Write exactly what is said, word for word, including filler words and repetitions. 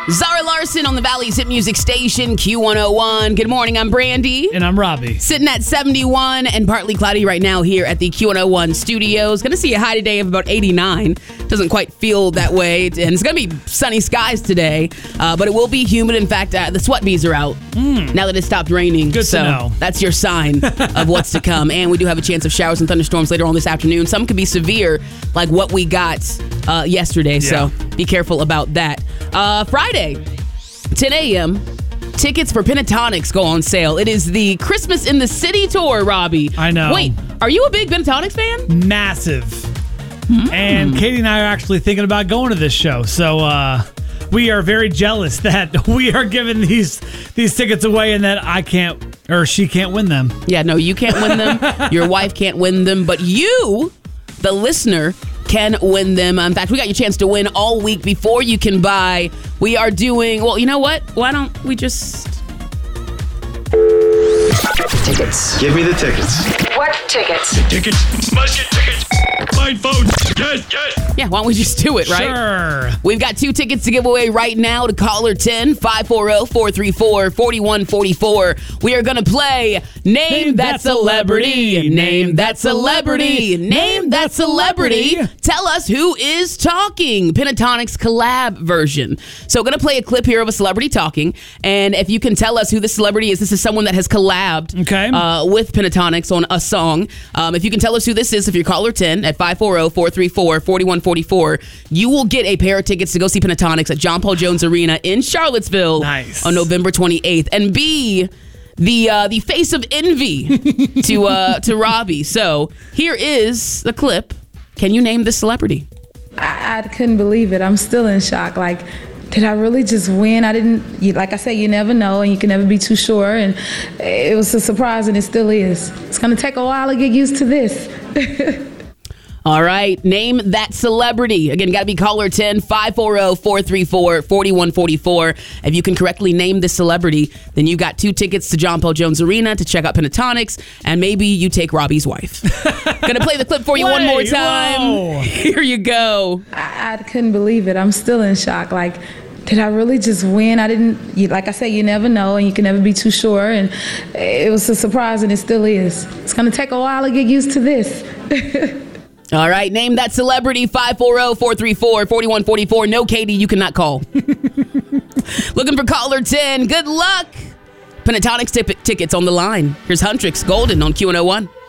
Zara Larson on the Valley's hit music station, Q one oh one. Good morning, I'm Brandy. And I'm Robbie. Sitting at seventy-one and partly cloudy right now here at the Q one oh one studios. Going to see a high today of about eighty-nine. Doesn't quite feel that way. And it's going to be sunny skies today, uh, but it will be humid. In fact, uh, the sweat bees are out mm. now that it stopped raining. Good so to know. That's your sign of what's to come. And we do have a chance of showers and thunderstorms later on this afternoon. Some could be severe, like what we got uh, yesterday. Yeah. So be careful about that. Uh, Friday. ten a.m., tickets for Pentatonix go on sale. It is the Christmas in the City tour, Robbie. I know. Wait, are you a big Pentatonix fan? Massive. Mm. And Katie and I are actually thinking about going to this show. So uh, we are very jealous that we are giving these these tickets away and that I can't, or she can't win them. Yeah, no, you can't win them. Your wife can't win them. But you, the listener, can win them. In fact, we got your chance to win all week before you can buy. We are doing, well, you know what? Why don't we just... Tickets. Give me the tickets. What tickets? Tickets. Must get tickets. Find phone. Yes, yes. Yeah, why don't we just do it, right? Sure. We've got two tickets to give away right now to caller ten, five four zero, four three four, four one four four. We are going to play Name, Name That, That Celebrity. Celebrity. Name That Celebrity. Name That Celebrity. Tell us who is talking. Pentatonix collab version. So going to play a clip here of a celebrity talking. And if you can tell us who the celebrity is, this is someone that has collabed Okay. uh, with Pentatonix on a song. Um, if you can tell us who this is, if you're caller ten at five four zero, four three four, four one four four, you will get a pair of tickets to go see Pentatonix at John Paul Jones Arena in Charlottesville Nice. on November twenty-eighth, and be the uh, the face of envy to uh, to Robbie. So here is the clip. Can you name this celebrity? I, I couldn't believe it. I'm still in shock. Like, did I really just win? I didn't, you, like I said, you never know and you can never be too sure. And it was a surprise and it still is. It's going to take a while to get used to this. All right, name that celebrity. Again, got to be caller ten, five four zero, four three four, four one four four. If you can correctly name this celebrity, then you got two tickets to John Paul Jones Arena to check out Pentatonix, and maybe you take Robbie's wife. Gonna play the clip for you Wait, one more time. whoa. Here you go. I, I couldn't believe it. I'm still in shock. Like, did I really just win? I didn't, you, like I said, you never know and you can never be too sure. And it was a surprise and it still is. It's going to take a while to get used to this. All right, name that celebrity, five four zero, four three four, four one four four. No, Katie, you cannot call. Looking for caller ten. Good luck. Pentatonix t- tickets on the line. Here's Huntrix Golden on Q one oh one.